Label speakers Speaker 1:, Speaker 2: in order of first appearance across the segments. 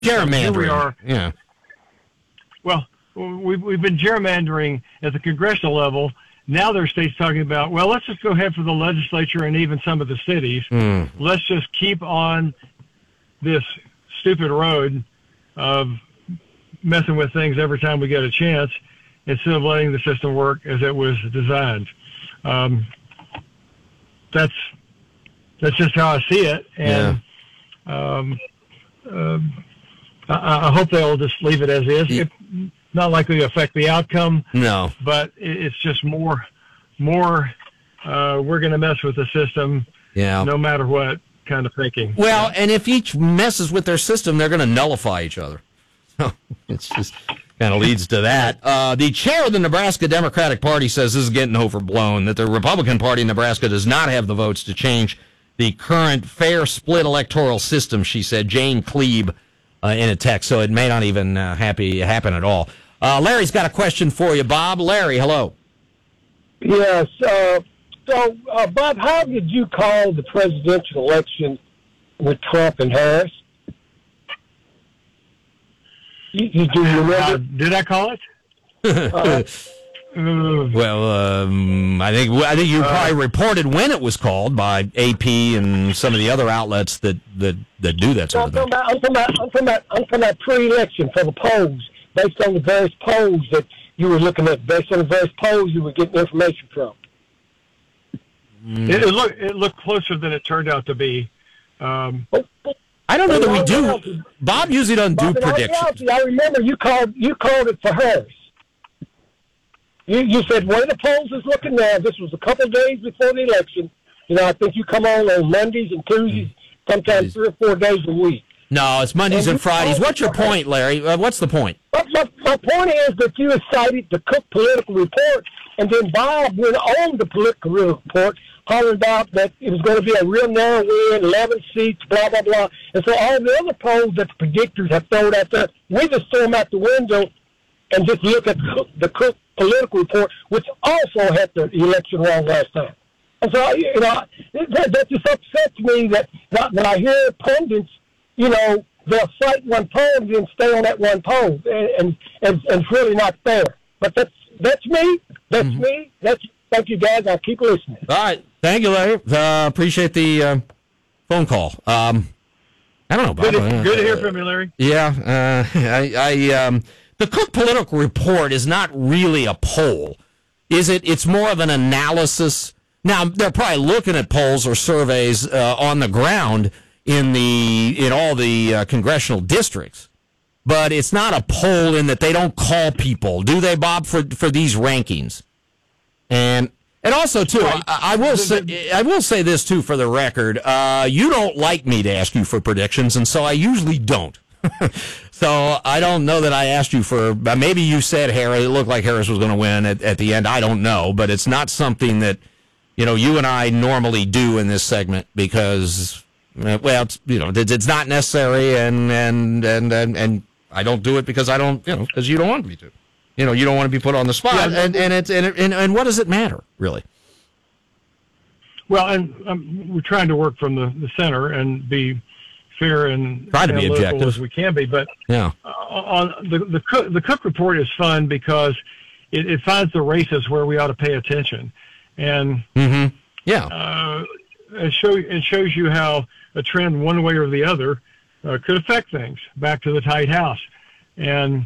Speaker 1: Gerrymandering.
Speaker 2: Here we are.
Speaker 1: Yeah.
Speaker 2: Well, we've been gerrymandering at the congressional level. Now there are states talking about, well, let's just go ahead for the legislature and even some of the cities. Let's just keep on this stupid road of messing with things every time we get a chance instead of letting the system work as it was designed. That's just how I see it. And I hope they'll just leave it as is. It's not likely to affect the outcome.
Speaker 1: No.
Speaker 2: But it's just more we're going to mess with the system no matter what kind of thinking.
Speaker 1: Well, and if each messes with their system, they're going to nullify each other. It's just kind of leads to that. The chair of the Nebraska Democratic Party says this is getting overblown, that the Republican Party in Nebraska does not have the votes to change the current fair split electoral system, she said, Jane Klebe, in a text, so it may not even happen at all. Larry's got a question for you, Bob. Larry, hello.
Speaker 3: Yes. So, Bob, how did you call the presidential election with Trump and Harris? You do remember?
Speaker 2: Did I call it?
Speaker 1: Well, I think you probably reported when it was called by AP and some of the other outlets that do that sort of thing.
Speaker 3: I'm talking about pre-election for the polls, based on the various polls that you were looking at, based on the various polls you were getting information from.
Speaker 2: It looked closer than it turned out to be.
Speaker 1: I don't know that we do. Bob usually doesn't do predictions.
Speaker 3: I remember you called it for Harris. You said, where the polls is looking now, this was a couple of days before the election. I think you come on Mondays and Tuesdays, sometimes 3 or 4 days a week.
Speaker 1: No, it's Mondays and Fridays. What's your point, Larry? What's the point?
Speaker 3: My point is that you cited the Cook Political Report, and then Bob went on the Political Report, hollered out that it was going to be a real narrow win, 11 seats, blah, blah, blah. And so all the other polls that the predictors have thrown out there, we just throw them out the window and just look at the Cook Political Report, which also had the election wrong last time. And so, that just upsets me that I hear pundits, they'll cite one poll and then stay on that one poll, and it's really not fair. But that's me. That's me. Thank you, guys. I'll keep listening.
Speaker 1: All right. Thank you, Larry. Appreciate the phone call. I don't know, Bob.
Speaker 2: Good to hear from you, Larry.
Speaker 1: Yeah. The Cook Political Report is not really a poll, is it? It's more of an analysis. Now, they're probably looking at polls or surveys on the ground in all the congressional districts, but it's not a poll in that they don't call people, do they, Bob, for these rankings? And also, too, right. I will say this, too, for the record. You don't like me to ask you for predictions, and so I usually don't. So I don't know that I asked you for, maybe you said Harris, it looked like Harris was going to win at the end. I don't know, but it's not something that, you and I normally do in this segment because, it's not necessary and I don't do it because I don't, because you don't want me to. You don't want to be put on the spot, and what does it matter, really?
Speaker 2: Well, and we're trying to work from the center and be fair and
Speaker 1: try to be objective
Speaker 2: as we can be. But on the Cook Report is fun because it finds the races where we ought to pay attention, and it shows you how a trend one way or the other could affect things. Back to the tight house, and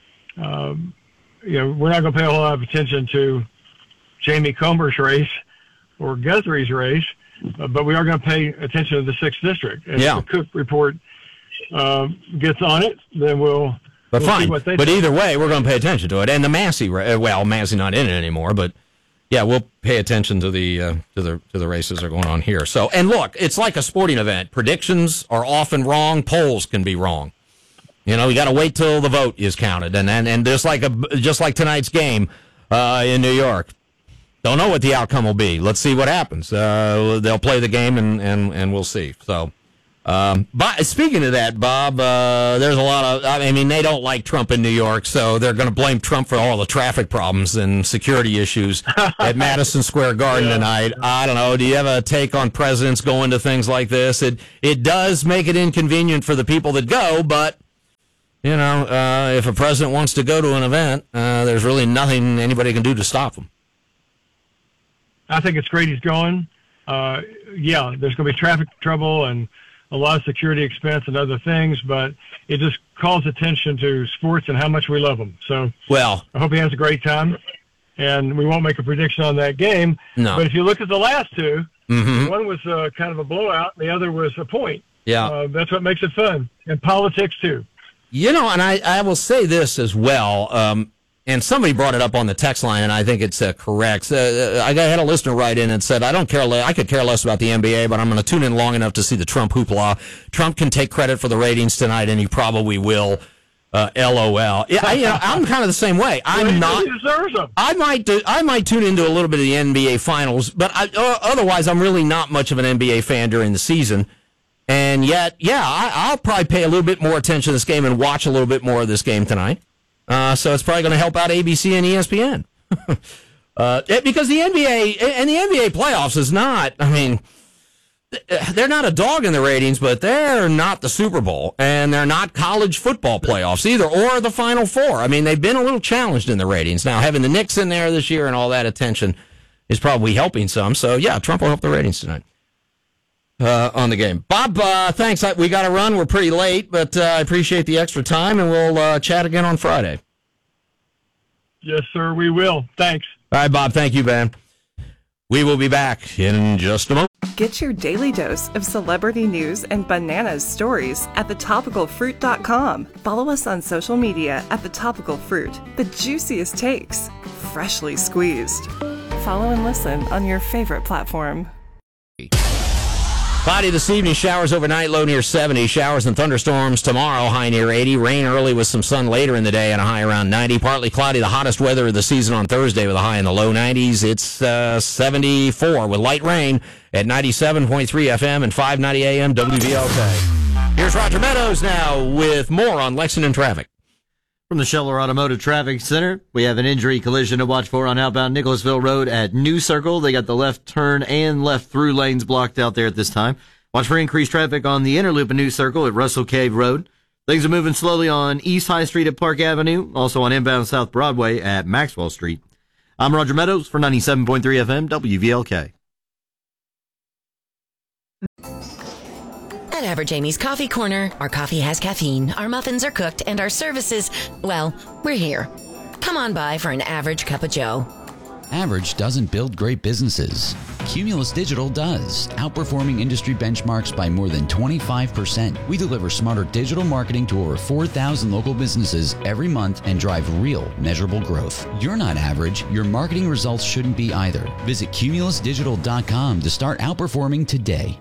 Speaker 2: we're not going to pay a whole lot of attention to Jamie Comer's race or Guthrie's race, but we are going to pay attention to the 6th district. And if the Cook Report gets on it, then we'll see what they
Speaker 1: But
Speaker 2: think.
Speaker 1: either way, we're going to pay attention to it. And the Massey, Massey not in it anymore, but we'll pay attention to the races that are going on here. So, and look, it's like a sporting event. Predictions are often wrong. Polls can be wrong. We got to wait till the vote is counted, and just like tonight's game in New York, don't know what the outcome will be. Let's see what happens. They'll play the game, and we'll see. So, but speaking of that, Bob, there's a lot of. They don't like Trump in New York, so they're going to blame Trump for all the traffic problems and security issues at Madison Square Garden tonight. I don't know. Do you have a take on presidents going to things like this? It does make it inconvenient for the people that go, but if a president wants to go to an event, there's really nothing anybody can do to stop him.
Speaker 2: I think it's great he's going. Yeah, there's going to be traffic trouble and a lot of security expense and other things, but it just calls attention to sports and how much we love them. So,
Speaker 1: well,
Speaker 2: I hope he has a great time, and we won't make a prediction on that game.
Speaker 1: No.
Speaker 2: But if you look at the last two, one was kind of a blowout, the other was a point.
Speaker 1: Yeah.
Speaker 2: That's what makes it fun, and politics too.
Speaker 1: And I will say this as well, and somebody brought it up on the text line, and I think it's correct. I had a listener write in and said, I could care less about the NBA, but I'm going to tune in long enough to see the Trump hoopla. Trump can take credit for the ratings tonight, and he probably will. LOL. Yeah, I'm kind of the same way.
Speaker 2: He deserves them.
Speaker 1: I might tune into a little bit of the NBA Finals, but otherwise, I'm really not much of an NBA fan during the season. And yet, I'll probably pay a little bit more attention to this game and watch a little bit more of this game tonight. So it's probably going to help out ABC and ESPN. Because the NBA and the NBA playoffs is not, they're not a dog in the ratings, but they're not the Super Bowl, and they're not college football playoffs either, or the Final Four. They've been a little challenged in the ratings. Now, having the Knicks in there this year and all that attention is probably helping some. So, yeah, Trump will help the ratings tonight on the game. Bob, thanks. We got to run. We're pretty late, but I appreciate the extra time, and we'll chat again on Friday.
Speaker 2: Yes, sir, we will. Thanks.
Speaker 1: All right, Bob. Thank you, man. We will be back in just a moment.
Speaker 4: Get your daily dose of celebrity news and bananas stories at thetopicalfruit.com. Follow us on social media at The Topical Fruit. The juiciest takes, freshly squeezed. Follow and listen on your favorite platform.
Speaker 1: Cloudy this evening, showers overnight, low near 70. Showers and thunderstorms tomorrow, high near 80. Rain early with some sun later in the day and a high around 90. Partly cloudy, the hottest weather of the season on Thursday with a high in the low 90s. It's 74 with light rain at 97.3 FM and 590 AM WVLK. Here's Roger Meadows now with more on Lexington traffic.
Speaker 5: From the Scheller Automotive Traffic Center, we have an injury collision to watch for on outbound Nicholasville Road at New Circle. They got the left turn and left through lanes blocked out there at this time. Watch for increased traffic on the inner loop of New Circle at Russell Cave Road. Things are moving slowly on East High Street at Park Avenue, also on inbound South Broadway at Maxwell Street. I'm Roger Meadows for 97.3 FM WVLK.
Speaker 6: At Average Amy's Coffee Corner, our coffee has caffeine, our muffins are cooked, and our services, well, we're here. Come on by for an average cup of joe.
Speaker 7: Average doesn't build great businesses. Cumulus Digital does, outperforming industry benchmarks by more than 25%. We deliver smarter digital marketing to over 4,000 local businesses every month and drive real, measurable growth. You're not average. Your marketing results shouldn't be either. Visit cumulusdigital.com to start outperforming today.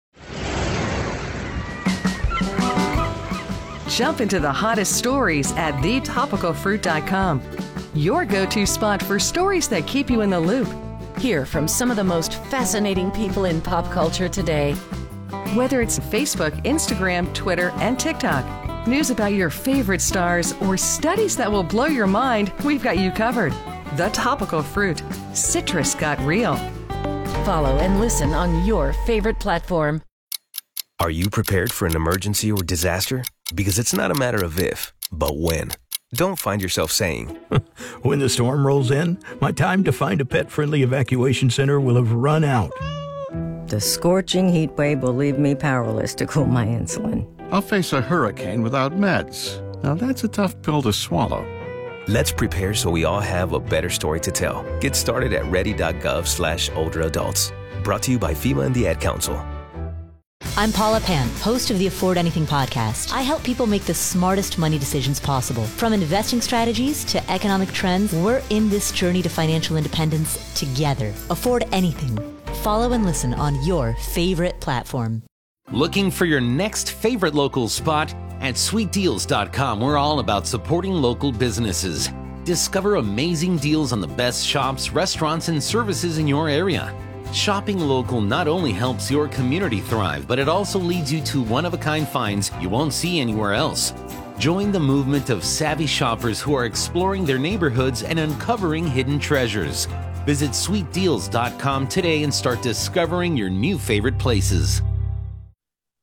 Speaker 4: Jump into the hottest stories at thetopicalfruit.com. Your go-to spot for stories that keep you in the loop.
Speaker 6: Hear from some of the most fascinating people in pop culture today.
Speaker 4: Whether it's Facebook, Instagram, Twitter, and TikTok, news about your favorite stars, or studies that will blow your mind, we've got you covered. The Topical Fruit. Citrus got real.
Speaker 6: Follow and listen on your favorite platform.
Speaker 8: Are you prepared for an emergency or disaster? Because it's not a matter of if, but when. Don't find yourself saying,
Speaker 9: when the storm rolls in, my time to find a pet-friendly evacuation center will have run out.
Speaker 10: The scorching heat wave will leave me powerless to cool my insulin.
Speaker 11: I'll face a hurricane without meds. Now that's a tough pill to swallow.
Speaker 8: Let's prepare so we all have a better story to tell. Get started at ready.gov/older adults. Brought to you by FEMA and the Ad Council.
Speaker 12: I'm Paula Pan, host of the Afford Anything podcast. I help people make the smartest money decisions possible. From investing strategies to economic trends, we're in this journey to financial independence together. Afford Anything. Follow and listen on your favorite platform.
Speaker 13: Looking for your next favorite local spot? At sweetdeals.com, we're all about supporting local businesses. Discover amazing deals on the best shops, restaurants, and services in your area. Shopping local not only helps your community thrive, but it also leads you to one-of-a-kind finds you won't see anywhere else. Join the movement of savvy shoppers who are exploring their neighborhoods and uncovering hidden treasures. Visit sweetdeals.com today and start discovering your new favorite places.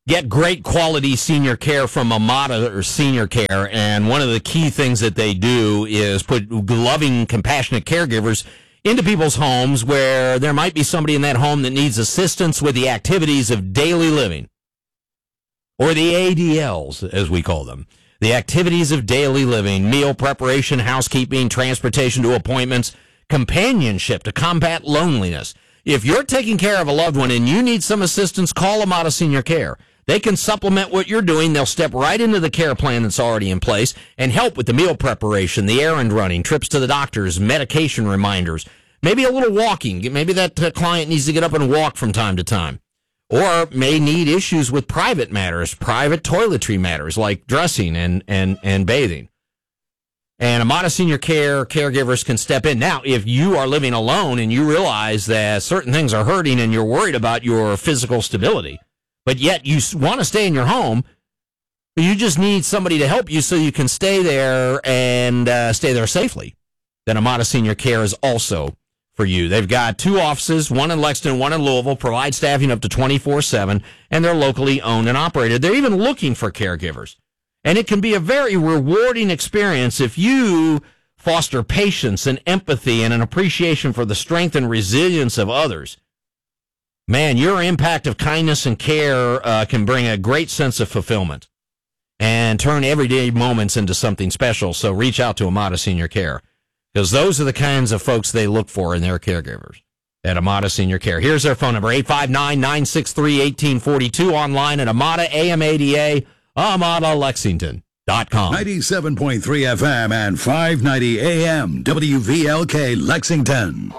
Speaker 1: Get great quality senior care from Amada or Senior Care, and one of the key things that they do is put loving, compassionate caregivers into people's homes where there might be somebody in that home that needs assistance with the activities of daily living, or the ADLs, as we call them. The activities of daily living, meal preparation, housekeeping, transportation to appointments, companionship to combat loneliness. If you're taking care of a loved one and you need some assistance, call Amada Senior Care. They can supplement what you're doing. They'll step right into the care plan that's already in place and help with the meal preparation, the errand running, trips to the doctors, medication reminders, maybe a little walking. Maybe that client needs to get up and walk from time to time, or may need issues with private matters, private toiletry matters like dressing and bathing. And Amada Senior Care caregivers can step in. Now, if you are living alone and you realize that certain things are hurting and you're worried about your physical stability, but yet you want to stay in your home, you just need somebody to help you so you can stay there and stay there safely, then Amada Senior Care is also for you. They've got 2 offices, one in Lexington, one in Louisville, provide staffing up to 24/7, and they're locally owned and operated. They're even looking for caregivers. And it can be a very rewarding experience if you foster patience and empathy and an appreciation for the strength and resilience of others. Man, your impact of kindness and care can bring a great sense of fulfillment and turn everyday moments into something special. So reach out to Amada Senior Care, because those are the kinds of folks they look for in their caregivers at Amada Senior Care. Here's their phone number, 859-963-1842, online at Amada, AMADA, AmadaLexington.com.
Speaker 14: 97.3 FM and 590 AM, WVLK Lexington.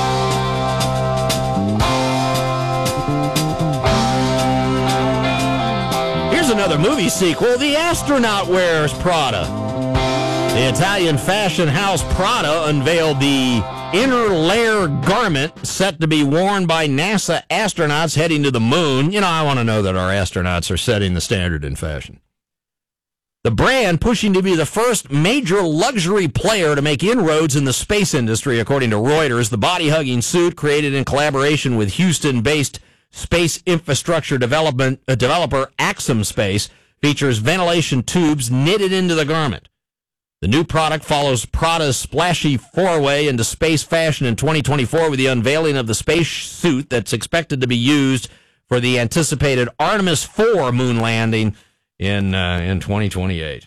Speaker 1: Another movie sequel, The Astronaut Wears Prada. The Italian fashion house Prada unveiled the inner layer garment set to be worn by NASA astronauts heading to the moon. You know, I want to know that our astronauts are setting the standard in fashion. The brand pushing to be the first major luxury player to make inroads in the space industry, according to Reuters. The body-hugging suit, created in collaboration with Houston-based space infrastructure developer Axum Space, features ventilation tubes knitted into the garment. The new product follows Prada's splashy foray into space fashion in 2024 with the unveiling of the space suit that's expected to be used for the anticipated Artemis 4 moon landing in 2028.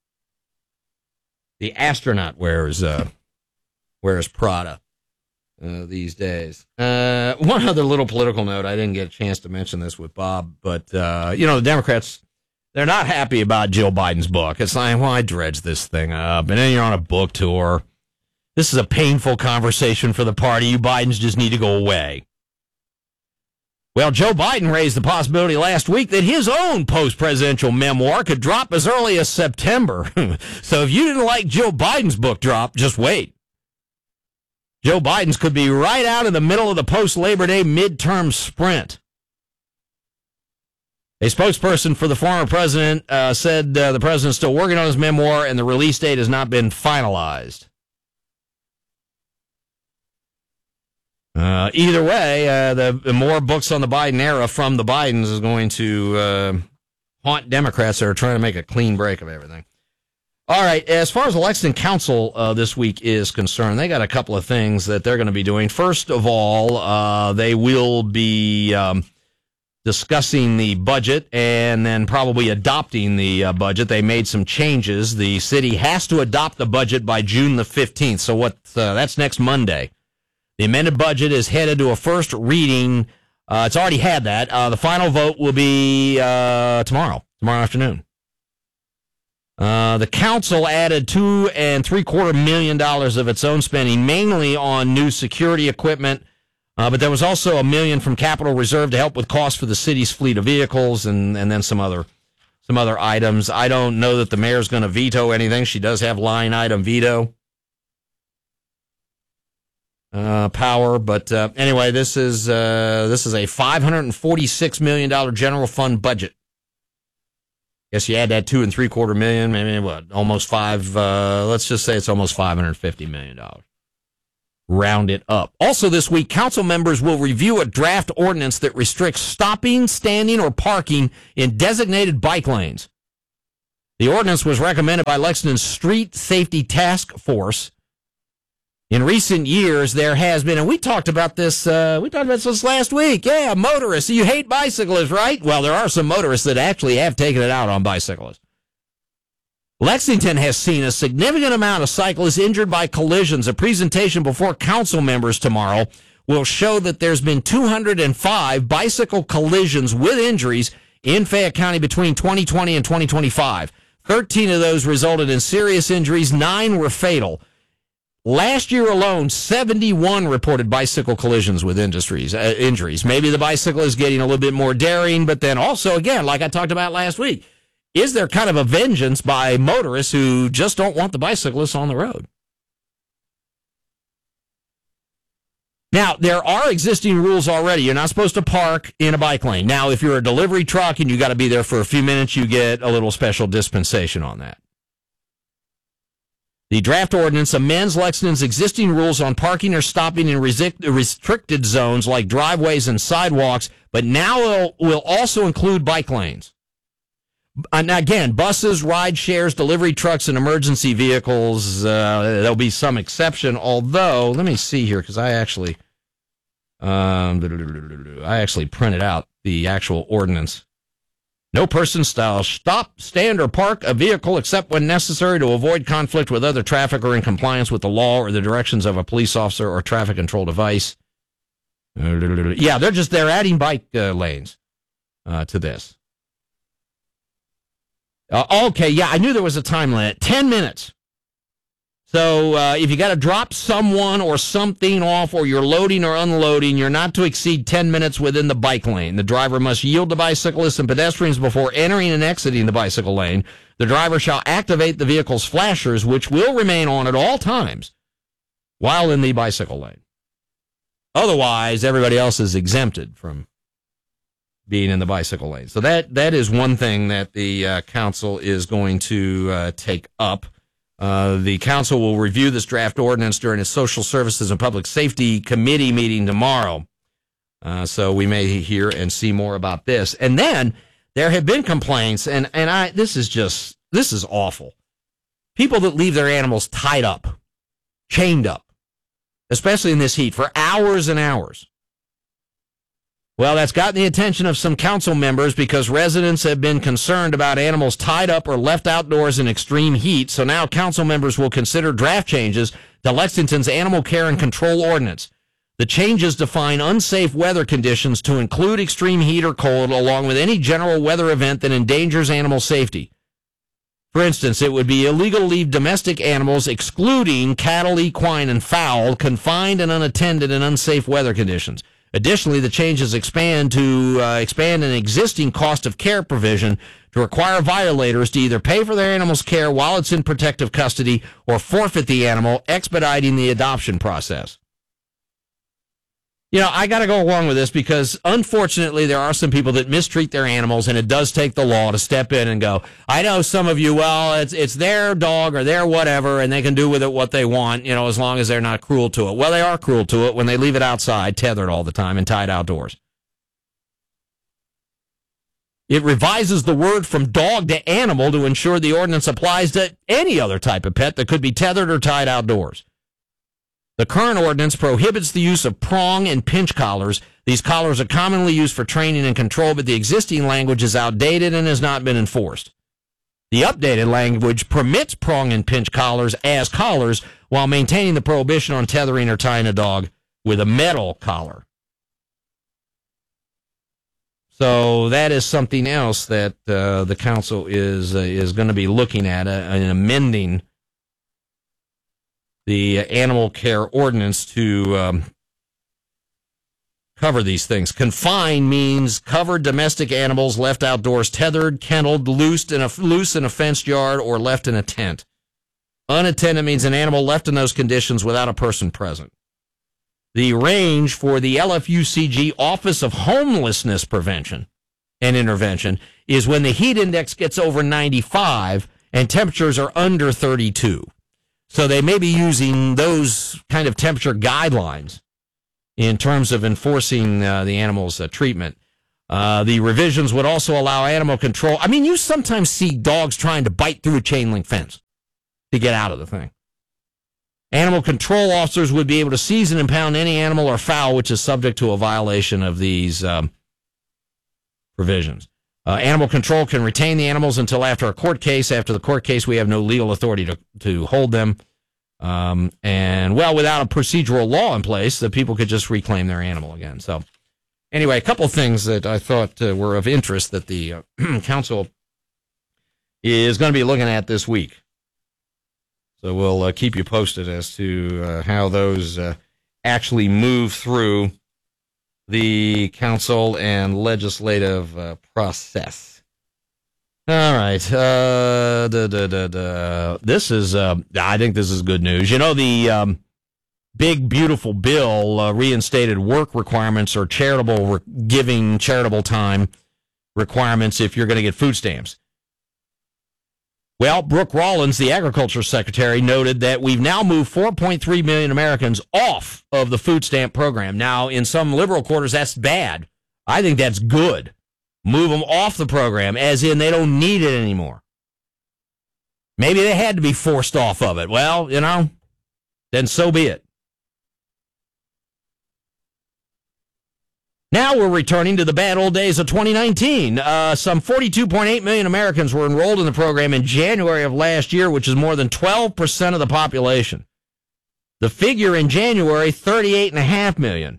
Speaker 1: The astronaut wears Prada these days. One other little political note. I didn't get a chance to mention this with Bob, but, the Democrats, they're not happy about Jill Biden's book. It's like, well, I dredged this thing up, and then you're on a book tour. This is a painful conversation for the party. You Bidens just need to go away. Well, Joe Biden raised the possibility last week that his own post-presidential memoir could drop as early as September. So if you didn't like Joe Biden's book drop, just wait. Joe Biden's could be right out in the middle of the post-Labor Day midterm sprint. A spokesperson for the former president said the president's still working on his memoir and the release date has not been finalized. Either way, the more books on the Biden era from the Bidens is going to haunt Democrats that are trying to make a clean break of everything. All right, as far as the Lexington Council this week is concerned, they got a couple of things that they're going to be doing. First of all, they will be discussing the budget and then probably adopting the budget. They made some changes. The city has to adopt the budget by June the 15th, so that's next Monday. The amended budget is headed to a first reading. It's already had that. The final vote will be tomorrow afternoon. The council added $2.75 million of its own spending, mainly on new security equipment, but there was also $1 million from Capital Reserve to help with costs for the city's fleet of vehicles, and then some other items. I don't know that the mayor's going to veto anything. She does have line item veto power, but anyway, this is a $546 million general fund budget. Guess you add that $2.75 million, maybe almost five. Let's just say it's almost $550 million. round it up. Also this week, council members will review a draft ordinance that restricts stopping, standing, or parking in designated bike lanes. The ordinance was recommended by Lexington's Street Safety Task Force. In recent years, there has been, and we talked about this last week. Yeah, motorists. You hate bicyclists, right? Well, there are some motorists that actually have taken it out on bicyclists. Lexington has seen a significant amount of cyclists injured by collisions. A presentation before council members tomorrow will show that there's been 205 bicycle collisions with injuries in Fayette County between 2020 and 2025. 13 of those resulted in serious injuries. 9 were fatal. Last year alone, 71 reported bicycle collisions with injuries. Maybe the bicycle is getting a little bit more daring, but then also, again, like I talked about last week, is there kind of a vengeance by motorists who just don't want the bicyclists on the road? Now, there are existing rules already. You're not supposed to park in a bike lane. Now, if you're a delivery truck and you got to be there for a few minutes, you get a little special dispensation on that. The draft ordinance amends Lexington's existing rules on parking or stopping in restricted zones like driveways and sidewalks, but now it will also include bike lanes. And again, buses, ride shares, delivery trucks, and emergency vehicles, there'll be some exception, although, let me see here, because I actually printed out the actual ordinance. No person shall stop, stand, or park a vehicle except when necessary to avoid conflict with other traffic or in compliance with the law or the directions of a police officer or traffic control device. Yeah, they're adding bike lanes to this. Okay, yeah, I knew there was a time limit. 10 minutes. So if you got to drop someone or something off or you're loading or unloading, you're not to exceed 10 minutes within the bike lane. The driver must yield to bicyclists and pedestrians before entering and exiting the bicycle lane. The driver shall activate the vehicle's flashers, which will remain on at all times while in the bicycle lane. Otherwise, everybody else is exempted from being in the bicycle lane. So that is one thing that the council is going to take up. The council will review this draft ordinance during its Social Services and Public Safety Committee meeting tomorrow. So we may hear and see more about this. And then there have been complaints, and this is awful. People that leave their animals tied up, chained up, especially in this heat, for hours and hours. Well, that's gotten the attention of some council members because residents have been concerned about animals tied up or left outdoors in extreme heat. So now council members will consider draft changes to Lexington's Animal Care and Control Ordinance. The changes define unsafe weather conditions to include extreme heat or cold, along with any general weather event that endangers animal safety. For instance, it would be illegal to leave domestic animals, excluding cattle, equine, and fowl, confined and unattended in unsafe weather conditions. Additionally, the changes expand an existing cost of care provision to require violators to either pay for their animal's care while it's in protective custody or forfeit the animal, expediting the adoption process. You know, I got to go along with this because, unfortunately, there are some people that mistreat their animals, and it does take the law to step in and go, I know some of you, well, it's their dog or their whatever, and they can do with it what they want, as long as they're not cruel to it. Well, they are cruel to it when they leave it outside, tethered all the time, and tied outdoors. It revises the word from dog to animal to ensure the ordinance applies to any other type of pet that could be tethered or tied outdoors. The current ordinance prohibits the use of prong and pinch collars. These collars are commonly used for training and control, but the existing language is outdated and has not been enforced. The updated language permits prong and pinch collars as collars while maintaining the prohibition on tethering or tying a dog with a metal collar. So that is something else that the council is going to be looking at and amending the animal care ordinance to cover these things. Confined means covered domestic animals left outdoors, tethered, kenneled, loose in a fenced yard, or left in a tent. Unattended means an animal left in those conditions without a person present. The range for the LFUCG Office of Homelessness Prevention and Intervention is when the heat index gets over 95 and temperatures are under 32. So they may be using those kind of temperature guidelines in terms of enforcing the animal's treatment. The revisions would also allow animal control. I mean, you sometimes see dogs trying to bite through a chain link fence to get out of the thing. Animal control officers would be able to seize and impound any animal or fowl which is subject to a violation of these provisions. Animal control can retain the animals until after a court case. After the court case, we have no legal authority to hold them. And, well, without a procedural law in place, that people could just reclaim their animal again. So, anyway, a couple of things that I thought were of interest that the council is going to be looking at this week. So we'll keep you posted as to how those actually move through the council and legislative process. All right. This is, I think this is good news. You know, the big, beautiful bill reinstated work requirements or giving charitable time requirements if you're going to get food stamps. Well, Brooke Rollins, the agriculture secretary, noted that we've now moved 4.3 million Americans off of the food stamp program. Now, in some liberal quarters, that's bad. I think that's good. Move them off the program, as in they don't need it anymore. Maybe they had to be forced off of it. Well, you know, then so be it. Now we're returning to the bad old days of 2019. Some 42.8 million Americans were enrolled in the program in January of last year, which is more than 12% of the population. The figure in January, 38.5 million.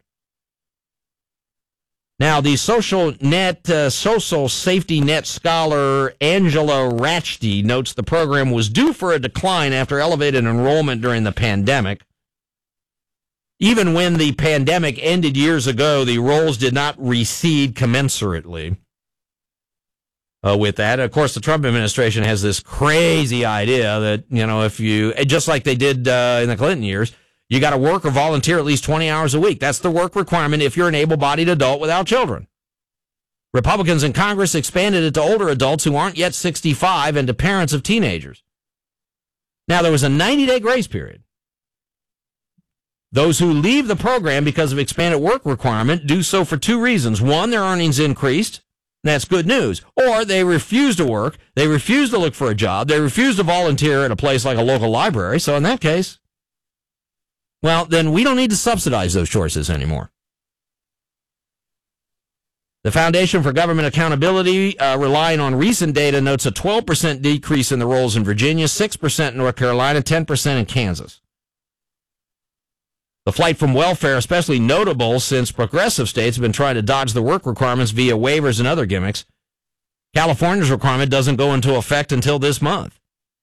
Speaker 1: Now, the social safety net scholar Angela Ratchty notes the program was due for a decline after elevated enrollment during the pandemic. Even when the pandemic ended years ago, the rolls did not recede commensurately with that. Of course, the Trump administration has this crazy idea that, you know, if you, just like they did in the Clinton years, you got to work or volunteer at least 20 hours a week. That's the work requirement if you're an able-bodied adult without children. Republicans in Congress expanded it to older adults who aren't yet 65 and to parents of teenagers. Now, there was a 90-day grace period. Those who leave the program because of expanded work requirement do so for two reasons. One, their earnings increased. That's good news. Or they refuse to work. They refuse to look for a job. They refuse to volunteer at a place like a local library. So in that case, well, then we don't need to subsidize those choices anymore. The Foundation for Government Accountability, relying on recent data, notes a 12% decrease in the rolls in Virginia, 6% in North Carolina, 10% in Kansas. The flight from welfare, especially notable since progressive states have been trying to dodge the work requirements via waivers and other gimmicks. California's requirement doesn't go into effect until this month.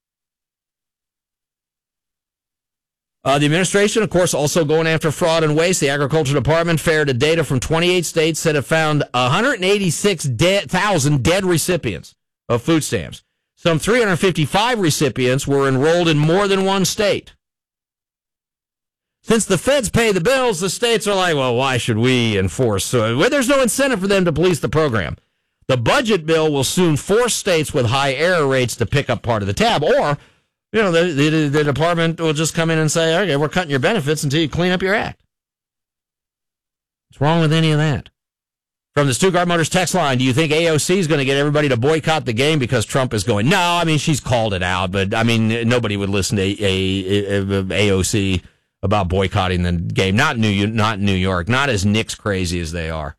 Speaker 1: The administration, of course, also going after fraud and waste. The Agriculture Department ferreted data from 28 states that have found 186,000 dead recipients of food stamps. Some 355 recipients were enrolled in more than one state. Since the feds pay the bills, the states are like, well, why should we enforce? So there's no incentive for them to police the program. The budget bill will soon force states with high error rates to pick up part of the tab. Or, you know, the department will just come in and say, okay, we're cutting your benefits until you clean up your act. What's wrong with any of that? From the Stuttgart Motors text line, do you think AOC is going to get everybody to boycott the game because Trump is going? No, I mean, she's called it out, but, I mean, nobody would listen to AOC about boycotting the game. Not New York. Not as Knicks crazy as they are.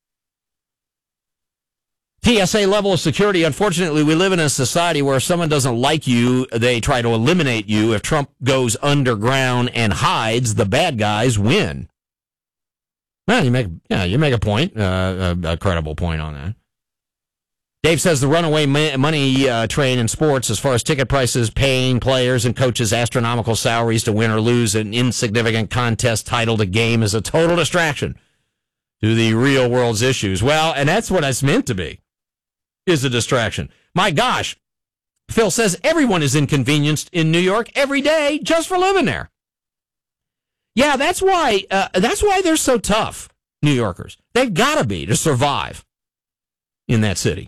Speaker 1: TSA level of security. Unfortunately, we live in a society where if someone doesn't like you, they try to eliminate you. If Trump goes underground and hides, the bad guys win. Well, you make a point, a credible point on that. Dave says the runaway money train in sports, as far as ticket prices, paying players and coaches astronomical salaries to win or lose an insignificant contest titled a game, is a total distraction to the real world's issues. Well, and that's what it's meant to be, is a distraction. My gosh, Phil says everyone is inconvenienced in New York every day just for living there. Yeah, that's why they're so tough, New Yorkers. They've got to be to survive in that city.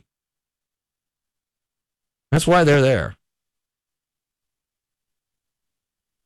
Speaker 1: That's why they're there.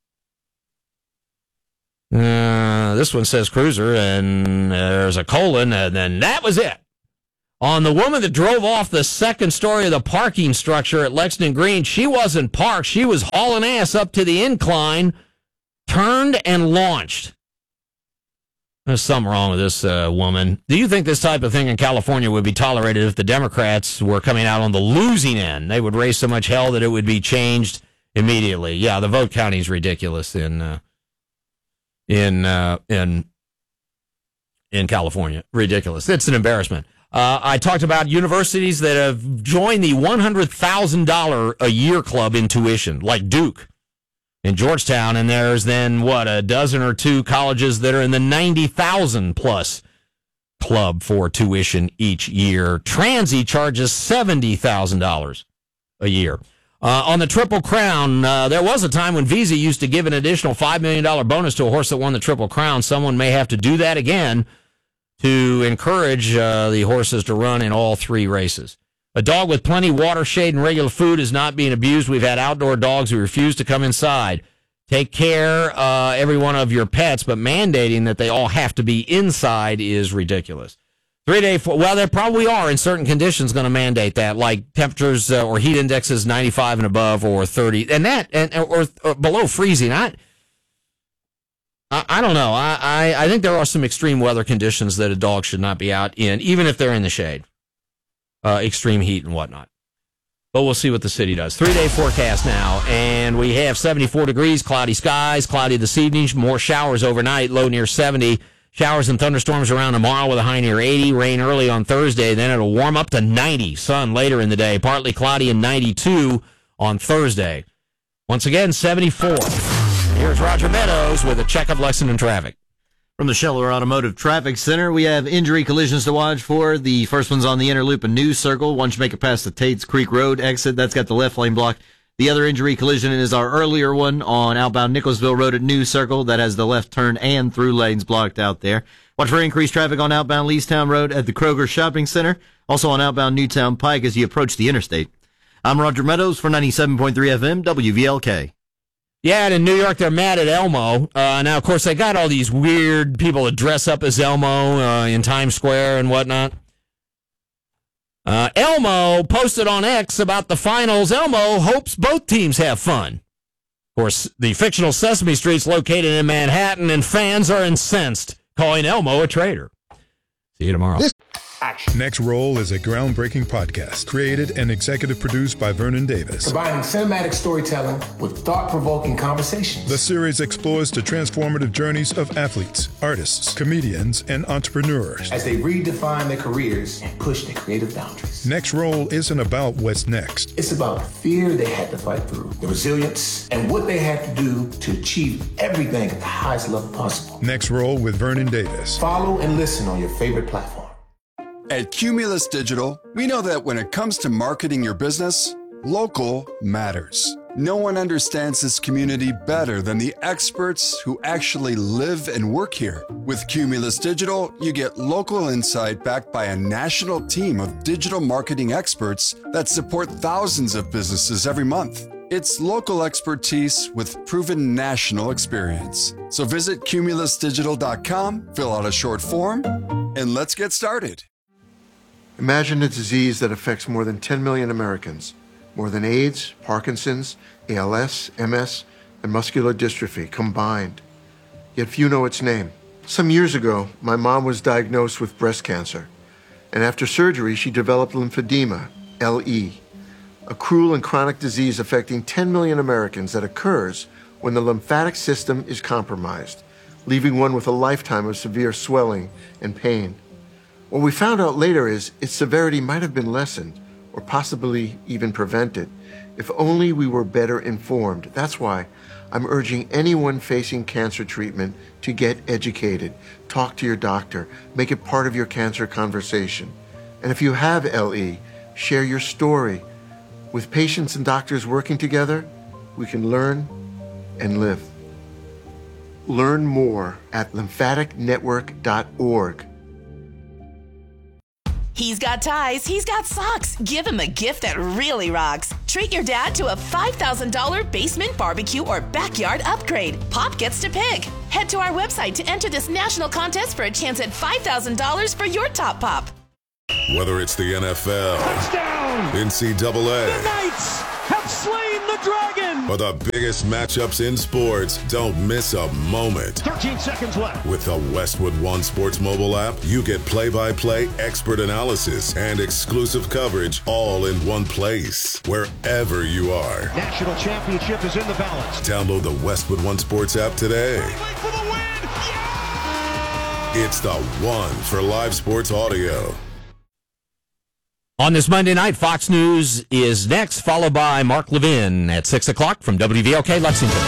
Speaker 1: This one says cruiser, and there's a colon, and then that was it. On the woman that drove off the second story of the parking structure at Lexington Green, she wasn't parked. She was hauling ass up to the incline, turned and launched. There's something wrong with this woman. Do you think this type of thing in California would be tolerated if the Democrats were coming out on the losing end? They would raise so much hell that it would be changed immediately. Yeah, the vote counting is ridiculous in California. Ridiculous. It's an embarrassment. I talked about universities that have joined the $100,000 a year club in tuition, like Duke in Georgetown, and there's then, a dozen or two colleges that are in the 90,000 plus club for tuition each year. Transy charges $70,000 a year. On the Triple Crown, there was a time when Visa used to give an additional $5 million bonus to a horse that won the Triple Crown. Someone may have to do that again to encourage the horses to run in all three races. A dog with plenty water, shade, and regular food is not being abused. We've had outdoor dogs who refuse to come inside. Take care, every one of your pets, but mandating that they all have to be inside is ridiculous. 3 day, well, there probably are in certain conditions going to mandate that, like temperatures or heat indexes 95 and above, or 30, or below freezing. I don't know. I think there are some extreme weather conditions that a dog should not be out in, even if they're in the shade. Extreme heat and whatnot. But we'll see what the city does. 3 day forecast now, and we have 74 degrees, cloudy skies, cloudy this evening, more showers overnight, low near 70. Showers and thunderstorms around tomorrow with a high near 80. Rain early on Thursday, then it'll warm up to 90. Sun later in the day, partly cloudy and 92 on Thursday. Once again, 74. Here's Roger Meadows with a check of Lexington traffic.
Speaker 5: From the Scheller Automotive Traffic Center, we have injury collisions to watch for. The first one's on the inner loop of News Circle. Once you make it past the Tates Creek Road exit, that's got the left lane blocked. The other injury collision is our earlier one on outbound Nicholsville Road at News Circle. That has the left turn and through lanes blocked out there. Watch for increased traffic on outbound Leestown Road at the Kroger Shopping Center. Also on outbound Newtown Pike as you approach the interstate. I'm Roger Meadows for 97.3 FM WVLK.
Speaker 1: Yeah, and in New York, they're mad at Elmo. Now, of course, they got all these weird people that dress up as Elmo in Times Square and whatnot. Elmo posted on X about the finals. Elmo hopes both teams have fun. Of course, the fictional Sesame Street's located in Manhattan, and fans are incensed, calling Elmo a traitor. See you tomorrow.
Speaker 15: Next Roll is a groundbreaking podcast created and executive produced by Vernon Davis.
Speaker 16: Combining cinematic storytelling with thought-provoking conversations.
Speaker 15: The series explores the transformative journeys of athletes, artists, comedians, and entrepreneurs
Speaker 16: as they redefine their careers and push their creative boundaries.
Speaker 15: Next Roll isn't about what's next.
Speaker 16: It's about the fear they had to fight through, the resilience, and what they had to do to achieve everything at the highest level possible.
Speaker 15: Next Roll with Vernon Davis.
Speaker 16: Follow and listen on your favorite platform.
Speaker 17: At Cumulus Digital, we know that when it comes to marketing your business, local matters. No one understands this community better than the experts who actually live and work here. With Cumulus Digital, you get local insight backed by a national team of digital marketing experts that support thousands of businesses every month. It's local expertise with proven national experience. So visit cumulusdigital.com, fill out a short form, and let's get started.
Speaker 18: Imagine a disease that affects more than 10 million Americans, more than AIDS, Parkinson's, ALS, MS, and muscular dystrophy combined. Yet few know its name. Some years ago, my mom was diagnosed with breast cancer, and after surgery, she developed lymphedema, LE, a cruel and chronic disease affecting 10 million Americans that occurs when the lymphatic system is compromised, leaving one with a lifetime of severe swelling and pain. What we found out later is its severity might have been lessened or possibly even prevented if only we were better informed. That's why I'm urging anyone facing cancer treatment to get educated. Talk to your doctor. Make it part of your cancer conversation. And if you have LE, share your story. With patients and doctors working together, we can learn and live. Learn more at lymphaticnetwork.org.
Speaker 19: He's got ties, he's got socks. Give him a gift that really rocks. Treat your dad to a $5,000 basement barbecue or backyard upgrade. Pop gets to pick. Head to our website to enter this national contest for a chance at $5,000 for your top pop.
Speaker 20: Whether it's the NFL,
Speaker 21: touchdown,
Speaker 20: NCAA,
Speaker 21: the Knights have slain the dragon,
Speaker 20: or the biggest matchups in sports, don't miss a moment.
Speaker 21: 13 seconds left.
Speaker 20: With the Westwood One Sports mobile app, you get play-by-play expert analysis and exclusive coverage all in one place, wherever you are.
Speaker 21: National championship is in the balance.
Speaker 20: Download the Westwood One Sports app today.
Speaker 21: For the win! Yeah!
Speaker 20: It's the one for live sports audio.
Speaker 1: On this Monday night, Fox News is next, followed by Mark Levin at 6 o'clock from WVLK Lexington.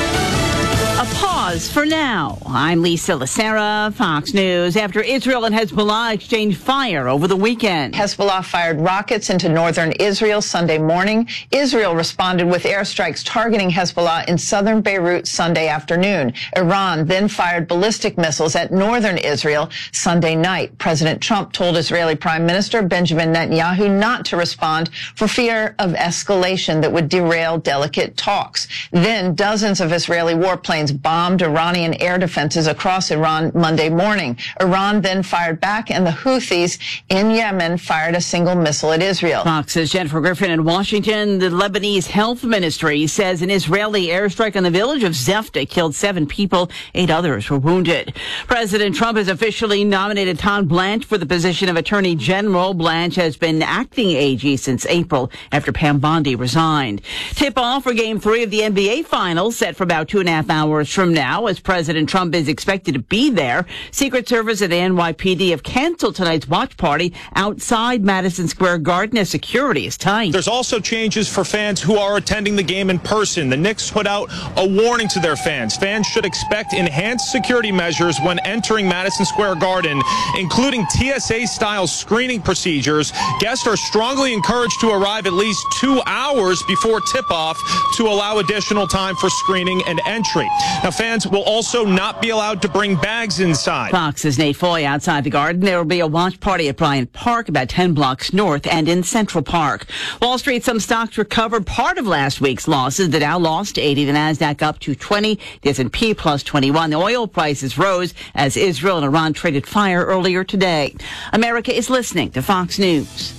Speaker 22: A pause for now. I'm Lisa Lacera, Fox News. After Israel and Hezbollah exchanged fire over the weekend.
Speaker 23: Hezbollah fired rockets into northern Israel Sunday morning. Israel responded with airstrikes targeting Hezbollah in southern Beirut Sunday afternoon. Iran then fired ballistic missiles at northern Israel Sunday night. President Trump told Israeli Prime Minister Benjamin Netanyahu not to respond for fear of escalation that would derail delicate talks. Then dozens of Israeli warplanes bombed Iranian air defenses across Iran Monday morning. Iran then fired back, and the Houthis in Yemen fired a single missile at Israel.
Speaker 22: Fox's Jennifer Griffin in Washington. The Lebanese Health Ministry says an Israeli airstrike on the village of Zefta killed 7 people. 8 others were wounded. President Trump has officially nominated Todd Blanche for the position of Attorney General. Blanche has been acting AG since April after Pam Bondi resigned. Tip-off for Game 3 of the NBA Finals set for about 2.5 hours from now, as President Trump is expected to be there. Secret Service and the NYPD have canceled tonight's watch party outside Madison Square Garden as security is tight.
Speaker 24: There's also changes for fans who are attending the game in person. The Knicks put out a warning to their fans. Fans should expect enhanced security measures when entering Madison Square Garden, including TSA-style screening procedures. Guests are strongly encouraged to arrive at least 2 hours before tip-off to allow additional time for screening and entry. Now, fans will also not be allowed to bring bags inside.
Speaker 22: Fox's Nate Foy outside the Garden. There will be a watch party at Bryant Park, about 10 blocks north, and in Central Park. Wall Street, some stocks recovered part of last week's losses. The Dow lost 80, the Nasdaq up to 20, the S&P plus 21. The oil prices rose as Israel and Iran traded fire earlier today. America is listening to Fox News.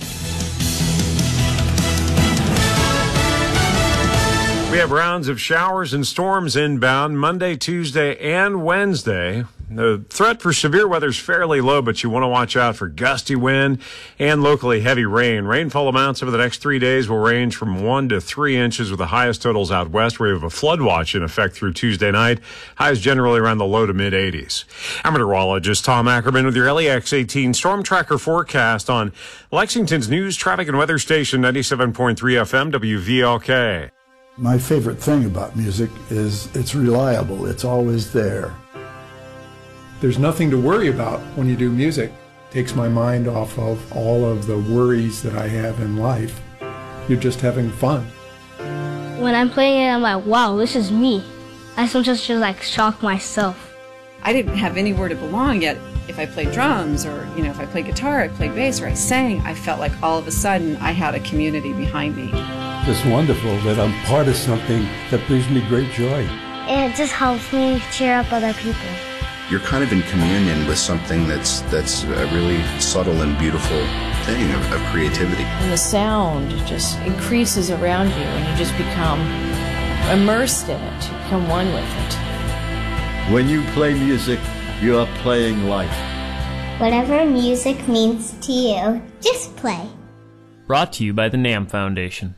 Speaker 25: We have rounds of showers and storms inbound Monday, Tuesday, and Wednesday. The threat for severe weather is fairly low, but you want to watch out for gusty wind and locally heavy rain. Rainfall amounts over the next 3 days will range from 1 to 3 inches, with the highest totals out west, where we have a flood watch in effect through Tuesday night. Highs generally around the low to mid 80s. I'm meteorologist Tom Ackerman with your LEX 18 Storm Tracker forecast on Lexington's news, traffic, and weather station 97.3 FM WVLK.
Speaker 26: My favorite thing about music is it's reliable. It's always there.
Speaker 27: There's nothing to worry about when you do music. It takes my mind off of all of the worries that I have in life. You're just having fun.
Speaker 28: When I'm playing it, I'm like, wow, this is me. I sometimes just like shock myself.
Speaker 29: I didn't have anywhere to belong yet. If I played drums or, if I played guitar, I played bass, or I sang, I felt like all of a sudden I had a community behind me.
Speaker 26: It's wonderful that I'm part of something that brings me great joy.
Speaker 28: And it just helps me cheer up other people.
Speaker 30: You're kind of in communion with something that's a really subtle and beautiful thing of creativity.
Speaker 31: And the sound just increases around you, and you just become immersed in it. You become one with it.
Speaker 26: When you play music, you are playing life.
Speaker 28: Whatever music means to you, just play.
Speaker 32: Brought to you by the NAM Foundation.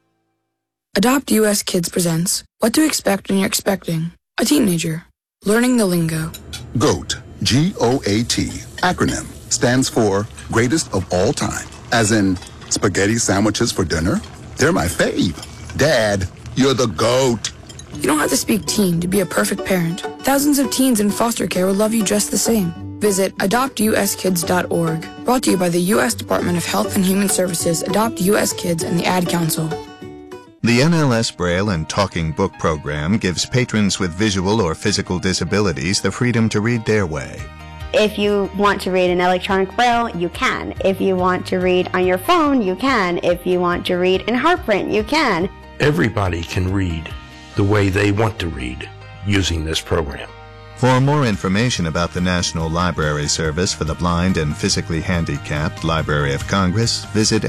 Speaker 33: Adopt US Kids presents What to Expect When You're Expecting a Teenager. Learning the lingo.
Speaker 34: GOAT, G-O-A-T, acronym, stands for Greatest of All Time. As in, spaghetti sandwiches for dinner? They're my fave. Dad, you're the GOAT.
Speaker 33: You don't have to speak teen to be a perfect parent. Thousands of teens in foster care will love you just the same. Visit adoptuskids.org. Brought to you by the U.S. Department of Health and Human Services, Adopt U.S. Kids, and the Ad Council.
Speaker 35: The NLS Braille and Talking Book program gives patrons with visual or physical disabilities the freedom to read their way.
Speaker 2: If you want to read in electronic braille, you can. If you want to read on your phone, you can. If you want to read in heart print, you can.
Speaker 3: Everybody can read the way they want to read using this program.
Speaker 35: For more information about the National Library Service for the Blind and Physically Handicapped Library of Congress, visit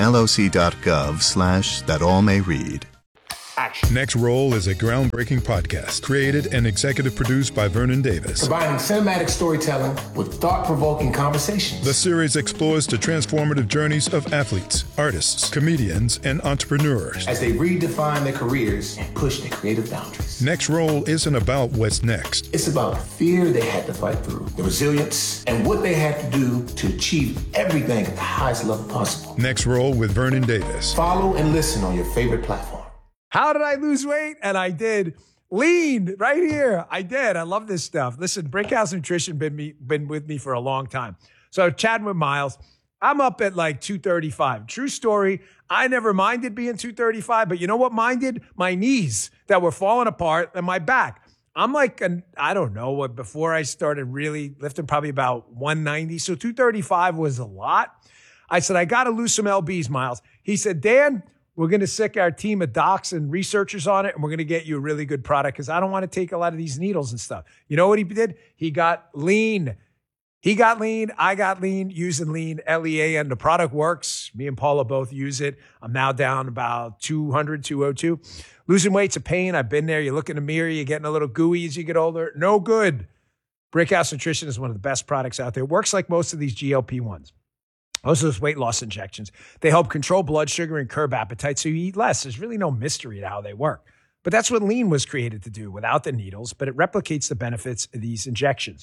Speaker 35: loc.gov/thatallmayread.
Speaker 4: Next Roll is a groundbreaking podcast created and executive produced by Vernon Davis.
Speaker 5: Combining cinematic storytelling with thought-provoking conversations.
Speaker 4: The series explores the transformative journeys of athletes, artists, comedians, and entrepreneurs
Speaker 5: as they redefine their careers and push their creative boundaries.
Speaker 4: Next Roll isn't about what's next.
Speaker 5: It's about the fear they had to fight through, the resilience, and what they had to do to achieve everything at the highest level possible.
Speaker 4: Next Roll with Vernon Davis.
Speaker 5: Follow and listen on your favorite platform.
Speaker 6: How did I lose weight? And I did. Lean right here. I did. I love this stuff. Listen, Brickhouse Nutrition been with me for a long time. So chatting with Miles, I'm up at like 235. True story. I never minded being 235, but you know what minded? My knees that were falling apart and my back. I'm like, I don't know what, before I started really lifting, probably about 190. So 235 was a lot. I said, I got to lose some LBs, Miles. He said, Dan, we're going to sick our team of docs and researchers on it, and we're going to get you a really good product because I don't want to take a lot of these needles and stuff. You know what he did? He got lean. He got lean. I got lean using lean, LEAN. The product works. Me and Paula both use it. I'm now down about 200, 202. Losing weight's a pain. I've been there. You look in the mirror. You're getting a little gooey as you get older. No good. Brickhouse Nutrition is one of the best products out there. It works like most of these GLP-1s. Most of those weight loss injections, they help control blood sugar and curb appetite so you eat less. There's really no mystery to how they work. But that's what lean was created to do without the needles, but it replicates the benefits of these injections.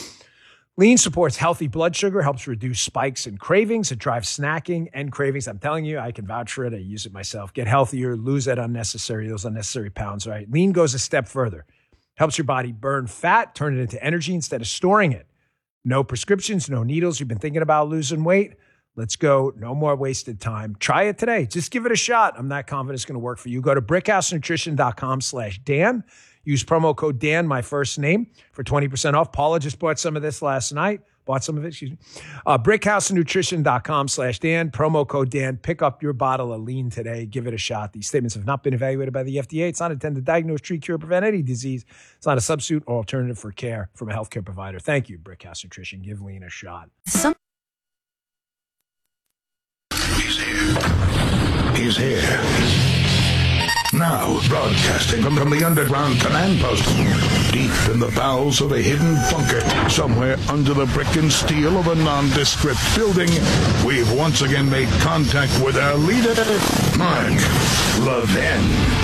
Speaker 6: Lean supports healthy blood sugar, helps reduce spikes and cravings. It drives snacking and cravings. I'm telling you, I can vouch for it. I use it myself. Get healthier, lose those unnecessary pounds, right? Lean goes a step further. Helps your body burn fat, turn it into energy instead of storing it. No prescriptions, no needles. You've been thinking about losing weight? Let's go. No more wasted time. Try it today. Just give it a shot. I'm not confident it's going to work for you. Go to brickhousenutrition.com/Dan. Use promo code Dan, my first name, for 20% off. Paula just bought some of this last night. brickhousenutrition.com/Dan. Promo code Dan. Pick up your bottle of lean today. Give it a shot. These statements have not been evaluated by the FDA. It's not intended to diagnose, treat, cure, or prevent any disease. It's not a substitute or alternative for care from a healthcare provider. Thank you, Brickhouse Nutrition. Give lean a shot.
Speaker 7: He's here. Now, broadcasting from the underground command post, deep in the bowels of a hidden bunker, somewhere under the brick and steel of a nondescript building, we've once again made contact with our leader, Mark Levin.